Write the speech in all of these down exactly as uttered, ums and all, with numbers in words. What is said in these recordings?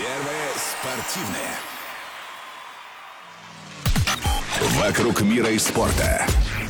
Первые спортивные. Вокруг мира и спорта.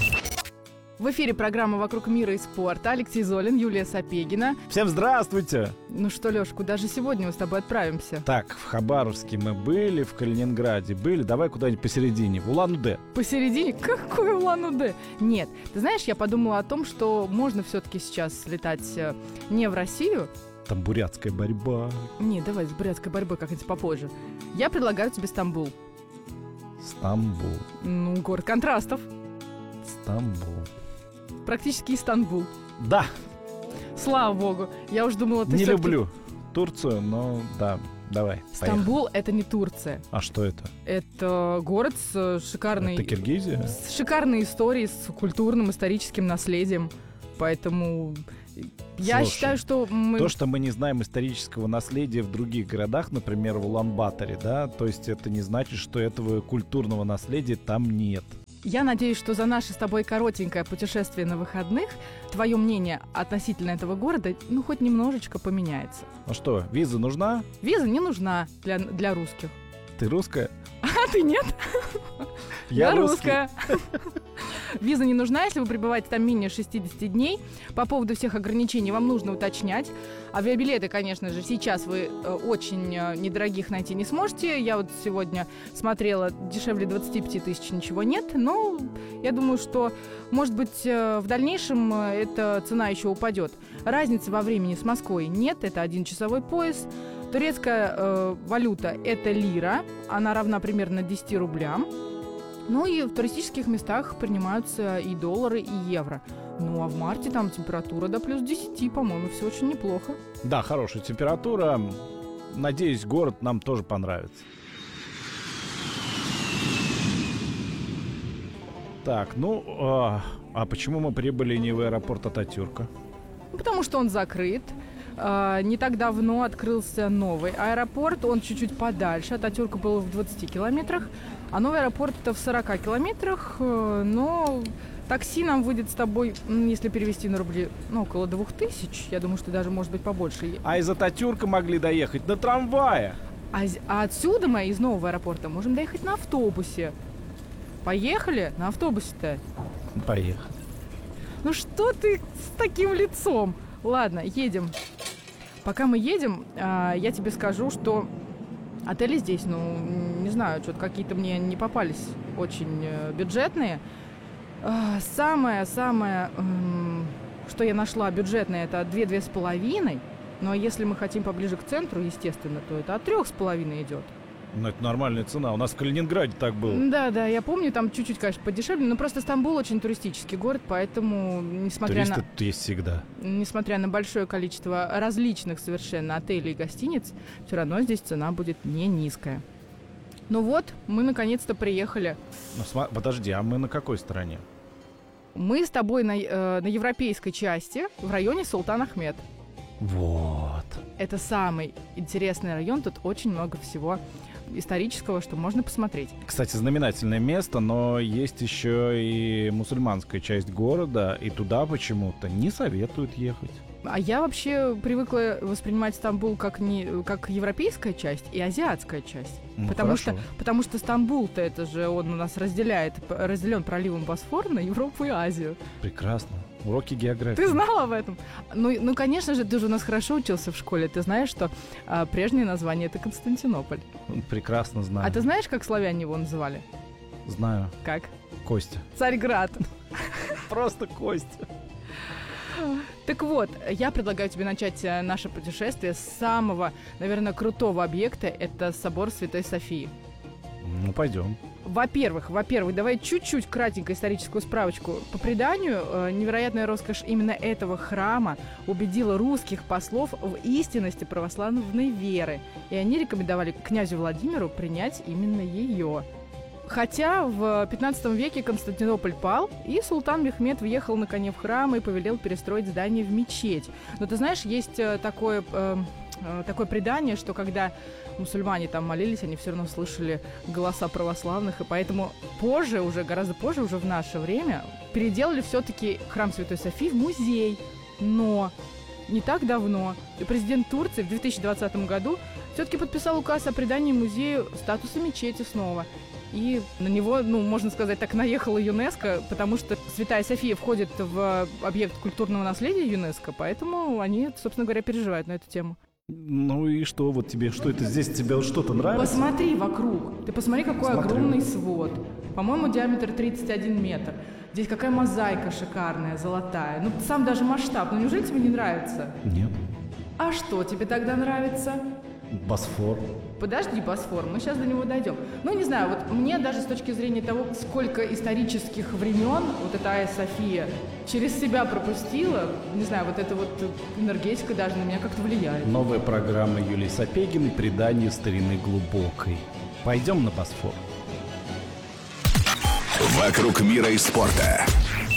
В эфире программа «Вокруг мира и спорта». Алексей Золин, Юлия Сапегина. Всем здравствуйте! Ну что, Лёш, куда же сегодня мы с тобой отправимся? Так, в Хабаровске мы были, в Калининграде были. Давай куда-нибудь посередине, в Улан-Удэ. Посередине? Какой Улан-Удэ? Нет, ты знаешь, я подумала о том, что можно все-таки сейчас слетать не в Россию. Там бурятская борьба. Не, давай с бурятской борьбой как-нибудь попозже. Я предлагаю тебе Стамбул. Стамбул. Ну, город контрастов. Стамбул. Практически Истанбул. Да. Слава богу. Я уж думала, ты Не все-таки... люблю Турцию, но да, давай. Стамбул — поехали. это не Турция. А что это? Это город с шикарной... Это Киргизия? С шикарной историей, с культурным, историческим наследием. Поэтому я Слушай, считаю, что мы... То, что мы не знаем исторического наследия в других городах, например, в Улан-Баторе, да, то есть это не значит, что этого культурного наследия там нет. Я надеюсь, что за наше с тобой коротенькое путешествие на выходных твое мнение относительно этого города, ну, хоть немножечко поменяется. Ну что, виза нужна? Виза не нужна для, для русских. Ты русская? А ты нет? Я русская. Виза не нужна, если вы пребываете там менее шестьдесят дней. По поводу всех ограничений вам нужно уточнять. Авиабилеты, конечно же, сейчас вы э, очень э, недорогих найти не сможете. Я вот сегодня смотрела, дешевле двадцати пяти тысяч ничего нет. Но я думаю, что, может быть, э, в дальнейшем э, эта цена еще упадет. Разницы во времени с Москвой нет, это один часовой пояс. Турецкая э, валюта – это лира, она равна примерно десяти рублям. Ну и в туристических местах принимаются и доллары, и евро. Ну а в марте там температура до плюс десяти, по-моему, все очень неплохо. Да, хорошая температура. Надеюсь, город нам тоже понравится. Так, ну, а, а почему мы прибыли не в аэропорт Ататюрка? Потому что он закрыт. Uh, не так давно открылся новый аэропорт, он чуть-чуть подальше, Ататюрка был в двадцати километрах, а новый аэропорт это в сорока километрах, uh, но такси нам выйдет с тобой, если перевести на рубли, ну, около двух тысяч, я думаю, что даже может быть побольше. А из Ататюрка могли доехать на трамвае. А, а отсюда мы из нового аэропорта можем доехать на автобусе. Поехали на автобусе-то? Поехали. Ну что ты с таким лицом? Ладно, едем. Пока мы едем, я тебе скажу, что отели здесь, ну, не знаю, что-то какие-то мне не попались очень бюджетные. Самое-самое, что я нашла бюджетное, это две-две с половиной. Но если мы хотим поближе к центру, естественно, то это от трех с половиной идет. Ну, это нормальная цена. У нас в Калининграде так было. Да, да, я помню, там чуть-чуть, конечно, подешевле, но просто Стамбул очень туристический город, поэтому, несмотря Туристы на... тут есть всегда. Несмотря на большое количество различных совершенно отелей и гостиниц, все равно здесь цена будет не низкая. Ну вот, мы наконец-то приехали. Ну, см... Подожди, а мы на какой стороне? Мы с тобой на, э, на европейской части, в районе Султан Ахмед. Вот. Это самый интересный район, тут очень много всего исторического, что можно посмотреть. Кстати, знаменательное место, но есть еще и мусульманская часть города, и туда почему-то не советуют ехать. А я вообще привыкла воспринимать Стамбул как, не, как европейская часть и азиатская часть. Ну, потому, хорошо. что, потому что Стамбул-то это же он у нас разделяет, разделен проливом Босфор на Европу и Азию. Прекрасно. Уроки географии. Ты знал об этом? Ну, ну, конечно же, ты же у нас хорошо учился в школе. Ты знаешь, что а, прежнее название это Константинополь. Прекрасно знаю. А ты знаешь, как славяне его называли? Знаю. Как? Костя. Царьград. Просто Костя. Так вот, я предлагаю тебе начать наше путешествие с самого, наверное, крутого объекта. Это собор Святой Софии. Ну, пойдем. Во-первых, во-первых, давай чуть-чуть кратенько историческую справочку. По преданию, невероятная роскошь именно этого храма убедила русских послов в истинности православной веры. И они рекомендовали князю Владимиру принять именно ее. Хотя в пятнадцатом веке Константинополь пал, и султан Мехмед въехал на коне в храм и повелел перестроить здание в мечеть. Но ты знаешь, есть такое... Э, такое предание, что когда мусульмане там молились, они все равно слышали голоса православных, и поэтому позже, уже гораздо позже, уже в наше время, переделали все-таки храм Святой Софии в музей. Но не так давно президент Турции в две тысячи двадцатом году все-таки подписал указ о придании музею статуса мечети снова. И на него, ну, можно сказать, так наехала ЮНЕСКО, потому что Святая София входит в объект культурного наследия ЮНЕСКО, поэтому они, собственно говоря, переживают на эту тему. Ну и что, вот тебе, что это здесь, тебе что-то нравится? Посмотри вокруг, ты посмотри, какой Смотрю. огромный свод. По-моему, диаметр тридцать один метр. Здесь какая мозаика шикарная, золотая. Ну, сам даже масштаб, ну неужели тебе не нравится? Нет. А что тебе тогда нравится? Босфор. Подожди, Босфор, мы сейчас до него дойдем. Ну, не знаю, вот мне даже с точки зрения того, сколько исторических времен вот эта Айя София через себя пропустила, не знаю, вот эта вот энергетика даже на меня как-то влияет. Новая программа Юлии Сапегиной «Предание старины глубокой». Пойдем на Босфор. «Вокруг мира и спорта».